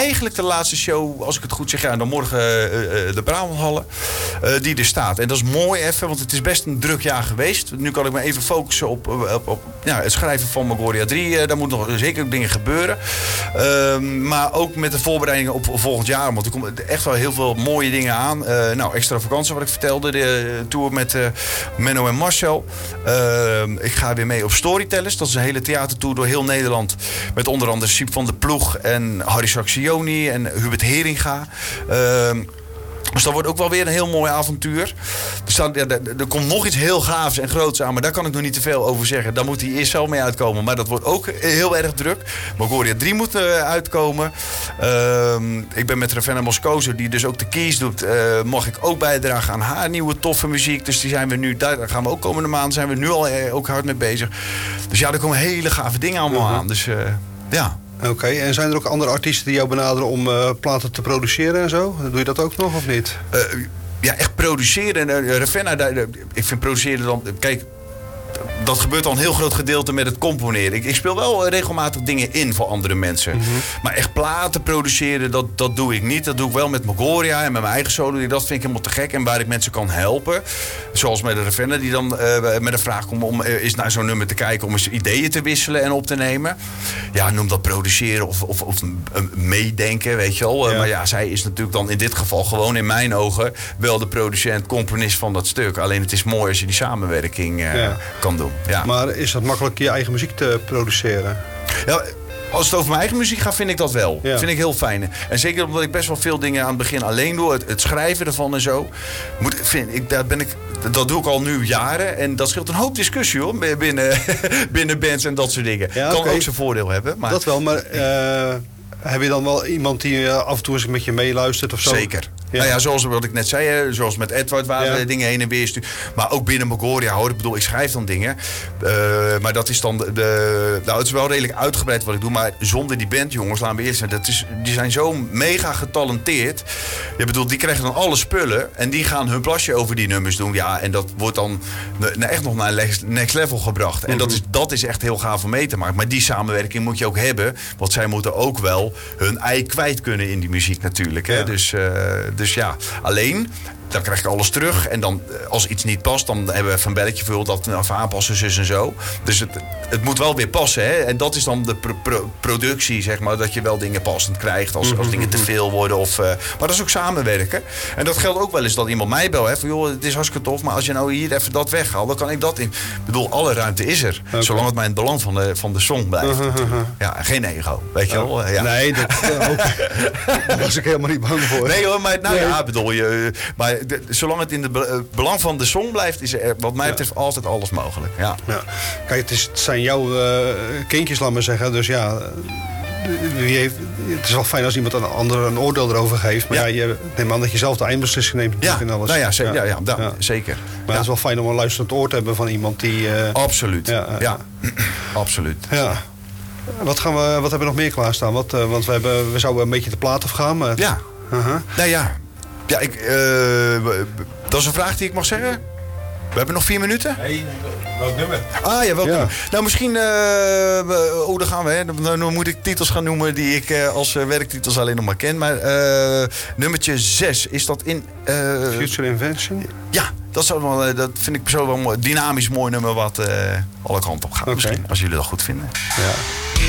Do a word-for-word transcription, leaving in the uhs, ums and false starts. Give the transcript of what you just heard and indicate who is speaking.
Speaker 1: eigenlijk de laatste show, als ik het goed zeg, ja, dan morgen uh, de Brabanthallen, uh, die er staat. En dat is mooi even, want het is best een druk jaar geweest. Nu kan ik me even focussen op, op, op ja, het schrijven van Magoria drie. Uh, daar moeten nog zeker dingen gebeuren. Uh, maar ook met de voorbereidingen op volgend jaar, want er komen echt wel heel veel mooie dingen aan. Uh, nou, extra vakantie, wat ik vertelde, de tour met uh, Menno en Marcel. Uh, ik ga weer mee op Storytellers. Dat is een hele theatertour door heel Nederland. Met onder andere Siep van der Ploeg en Harry Saxioni en Hubert Heringa. Uh, Dus dat wordt ook wel weer een heel mooi avontuur. Dus dan, ja, er komt nog iets heel gaafs en groots aan. Maar daar kan ik nog niet te veel over zeggen. Daar moet hij eerst zelf mee uitkomen. Maar dat wordt ook heel erg druk. Magoria drie moet uh, uitkomen. Uh, ik ben met Ravenna Moscoso, die dus ook de keys doet. Uh, mag ik ook bijdragen aan haar nieuwe toffe muziek. Dus die zijn we nu, daar gaan we ook komende maand zijn we nu al uh, ook hard mee bezig. Dus ja, er komen hele gave dingen allemaal uh-huh. aan. Dus uh, ja...
Speaker 2: Oké, okay. En zijn er ook andere artiesten die jou benaderen om uh, platen te produceren en zo? Doe je dat ook nog of niet?
Speaker 1: Uh, ja, echt produceren. Uh, Ravenna, uh, ik vind produceren dan... Kijk, dat gebeurt al een heel groot gedeelte met het componeren. Ik, ik speel wel regelmatig dingen in voor andere mensen. Mm-hmm. Maar echt platen produceren, dat, dat doe ik niet. Dat doe ik wel met Magoria en met mijn eigen solo. Dat vind ik helemaal te gek. En waar ik mensen kan helpen. Zoals met de Ravenna die dan uh, met een vraag komt om uh, eens naar zo'n nummer te kijken. Om eens ideeën te wisselen en op te nemen. Ja, noem dat produceren of, of, of uh, meedenken, weet je wel. Ja. Uh, maar ja, zij is natuurlijk dan in dit geval gewoon in mijn ogen wel de producent, componist van dat stuk. Alleen het is mooi als je die samenwerking uh, ja. kan doen. Ja.
Speaker 2: Maar is het makkelijk je eigen muziek te produceren?
Speaker 1: Ja, als het over mijn eigen muziek gaat, vind ik dat wel.
Speaker 2: Ja.
Speaker 1: Vind ik heel fijn. En zeker omdat ik best wel veel dingen aan het begin alleen doe. Het, het schrijven ervan en zo. Moet, vind ik, daar ben ik, dat doe ik al nu jaren. En dat scheelt een hoop discussie hoor. Binnen, binnen bands en dat soort dingen. Ja, kan okay. ook zijn voordeel hebben. Maar...
Speaker 2: Dat wel, maar... Uh... Heb je dan wel iemand die uh, af en toe eens met je meeluistert of zo?
Speaker 1: Zeker. Ja. Nou ja, zoals wat ik net zei, hè, zoals met Edward, waar ja. we dingen heen en weer sturen. Maar ook binnen Magoria, hoor. Ik bedoel, ik schrijf dan dingen. Uh, maar dat is dan de, de... Nou, het is wel redelijk uitgebreid wat ik doe. Maar zonder die band, jongens, laten we eerst zeggen. Dat is, die zijn zo mega getalenteerd. Je bedoelt, die krijgen dan alle spullen. En die gaan hun plasje over die nummers doen. Ja, en dat wordt dan ne, echt nog naar next level gebracht. En mm-hmm. dat, is, dat is echt heel gaaf om mee te maken. Maar die samenwerking moet je ook hebben. Want zij moeten ook wel hun ei kwijt kunnen in die muziek natuurlijk. Hè? Ja. Dus, uh, dus ja, alleen... Dan krijg ik alles terug. En dan, als iets niet past, dan hebben we even een belletje voor dat even aanpassen, zus en zo. Dus het, het moet wel weer passen. Hè? En dat is dan de pro- pro- productie, zeg maar. Dat je wel dingen passend krijgt. Als, als dingen te veel worden. Of, uh, maar dat is ook samenwerken. En dat geldt ook wel eens dat iemand mij belt. Hè, van, joh, het is hartstikke tof. Maar als je nou hier even dat weghaalt, dan kan ik dat in. Ik bedoel, alle ruimte is er. Okay. Zolang het maar in het belang van de, van de song blijft. Uh-huh. Ja, geen ego. Weet je wel? Ja.
Speaker 2: Nee, dat, uh, ook, daar was ik helemaal niet bang voor.
Speaker 1: Nee hoor, maar nou nee. ja, bedoel je... Maar De, zolang het in het be- belang van de song blijft, is er wat mij betreft ja. altijd alles mogelijk. Ja.
Speaker 2: Ja. Kijk, het, is, het zijn jouw uh, kindjes, laat maar zeggen. Dus ja, wie heeft, het is wel fijn als iemand een ander een oordeel erover geeft. Maar ja, ja je neemt aan dat je zelf de eindbeslissing neemt.
Speaker 1: Ja,
Speaker 2: en alles.
Speaker 1: Nou ja, zeker. Ja. Ja, ja, ja, zeker.
Speaker 2: Maar
Speaker 1: ja.
Speaker 2: het is wel fijn om een luisterend oor te hebben van iemand die... Uh,
Speaker 1: Absoluut. Ja, uh, ja. absoluut.
Speaker 2: Ja. Wat, gaan we, wat hebben we nog meer klaarstaan? Wat, uh, want we, hebben, we zouden een beetje de plaat afgaan. Maar...
Speaker 1: Ja. Uh-huh. Nou ja. Ja, ik, uh, dat is een vraag die ik mag zeggen. We hebben nog vier minuten.
Speaker 3: Nee, welk nummer?
Speaker 1: Ah ja, welk ja. nummer? Nou, misschien... Uh, oh, daar gaan we. Hè. Dan, dan moet ik titels gaan noemen die ik uh, als uh, werktitels alleen nog maar ken. Maar uh, nummertje zes, is dat in... Uh,
Speaker 2: Future Invention?
Speaker 1: Ja, dat, zou wel, uh, dat vind ik persoonlijk wel een dynamisch mooi nummer wat uh, alle kanten op gaat. Okay. Misschien, als jullie dat goed vinden.
Speaker 2: Ja.